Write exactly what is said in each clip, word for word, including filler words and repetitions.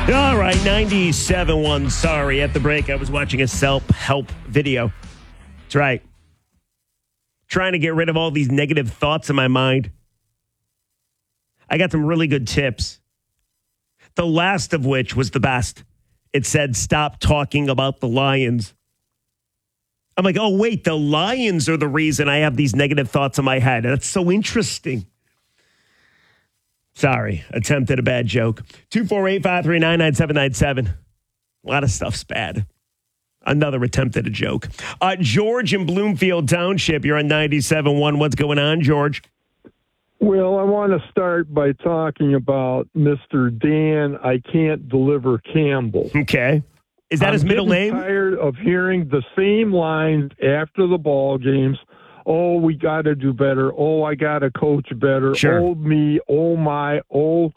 All right, ninety-seven one. Sorry, at the break, I was watching a self-help video. That's right. Trying to get rid of all these negative thoughts in my mind. I got some really good tips. The last of which was the best. It said, stop talking about the Lions. I'm like, oh, wait, the Lions are the reason I have these negative thoughts in my head. That's so interesting. Sorry, attempted a bad joke. two four eight, five three nine, nine seven nine seven. A lot of stuff's bad. Another attempt at a joke. Uh, George in Bloomfield Township, you're on ninety-seven one. What's going on, George? Well, I want to start by talking about Mister Dan I Can't Deliver Campbell. Okay. Is that I'm his middle name? I'm tired of hearing the same lines after the ball games. Oh, we got to do better. Oh, I got to coach better. Sure. Oh, me. Oh, my. Oh,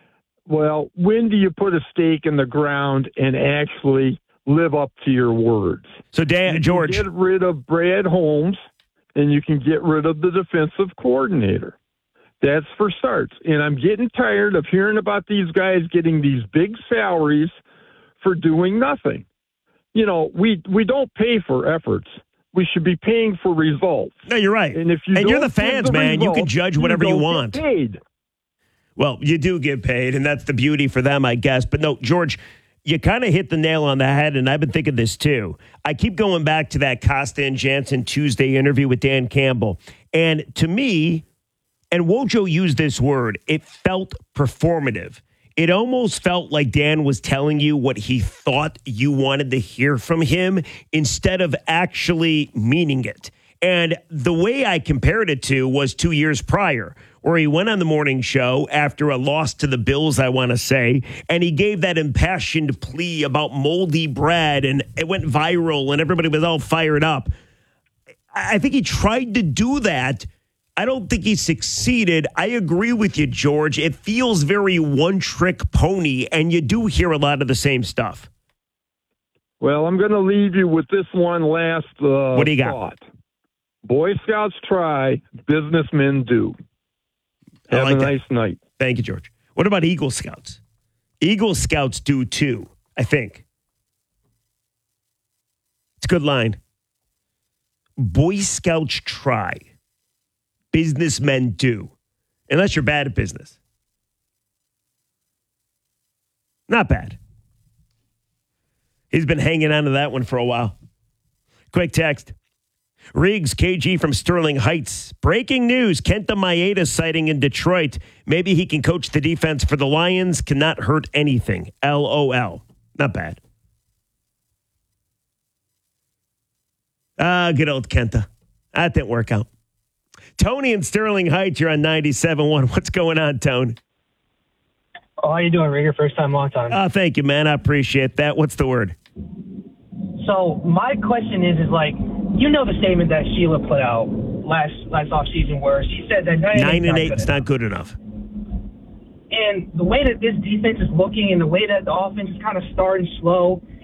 well, when do you put a stake in the ground and actually live up to your words? So, Dan, you George. Get rid of Brad Holmes, and you can get rid of the defensive coordinator. That's for starts. And I'm getting tired of hearing about these guys getting these big salaries for doing nothing. You know, we we don't pay for efforts. We should be paying for results. No, you're right. And if you and you're don't the fans, the man. results, you can judge whatever you, you don't want. Get paid. Well, you do get paid, and that's the beauty for them, I guess. But no, George, you kind of hit the nail on the head, and I've been thinking this too. I keep going back to that Costa and Jansen Tuesday interview with Dan Campbell. And to me, and Wojo used this word, it felt performative. It almost felt like Dan was telling you what he thought you wanted to hear from him instead of actually meaning it. And the way I compared it to was two years prior, where he went on the morning show after a loss to the Bills, I want to say, and he gave that impassioned plea about moldy bread, and it went viral, and everybody was all fired up. I think he tried to do that. I don't think he succeeded. I agree with you, George. It feels very one-trick pony, and you do hear a lot of the same stuff. Well, I'm going to leave you with this one last uh, what do you got? thought. Boy Scouts try, businessmen do. Have like a nice that. night. Thank you, George. What about Eagle Scouts? Eagle Scouts do too, I think. It's a good line. Boy Scouts try. Businessmen do. Unless you're bad at business. Not bad. He's been hanging on to that one for a while. Quick text. Riggs, K G from Sterling Heights. Breaking news. Kenta Maeda sighting in Detroit. Maybe he can coach the defense for the Lions. Cannot hurt anything. L O L. Not bad. Ah, good old Kenta. That didn't work out. Tony in Sterling Heights, you're on ninety-seven one. What's going on, Tone? Oh, how you doing, Rigger? First time, long time. Oh, thank you, man. I appreciate that. What's the word? So my question is, is like, you know the statement that Sheila put out last last offseason where she said that nine, nine and eight is not good enough. And the way that this defense is looking and the way that the offense is kind of starting slow,